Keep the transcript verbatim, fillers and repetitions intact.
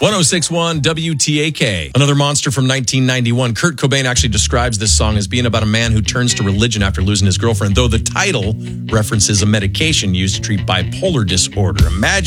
one oh six point one W T A K. Another monster from nineteen ninety-one. Kurt Cobain actually describes this song as being about a man who turns to religion after losing his girlfriend, though the title references a medication used to treat bipolar disorder. Imagine